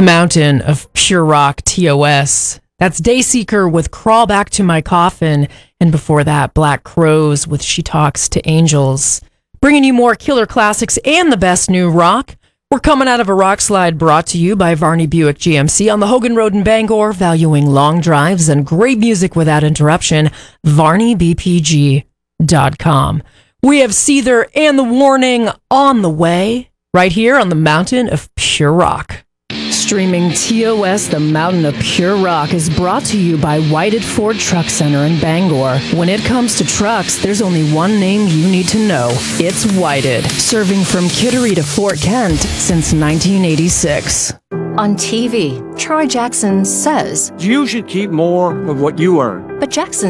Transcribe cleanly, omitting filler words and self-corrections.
The Mountain of Pure Rock, TOS. That's Dayseeker with Crawl Back to My Coffin. And before that, Black Crowes with She Talks to Angels. Bringing you more killer classics and the best new rock. We're coming out of a rock slide brought to you by Varney Buick GMC on the Hogan Road in Bangor, valuing long drives and great music without interruption. VarneyBPG.com. We have Seether and The Warning on the way, right here on the Mountain of Pure Rock. Streaming TOS, the Mountain of Pure Rock, is brought to you by Whited Ford Truck Center in Bangor. When it comes to trucks, there's only one name you need to know. It's Whited, serving from Kittery to Fort Kent since 1986. On TV, Troy Jackson says, You should keep more of what you earn. but Jackson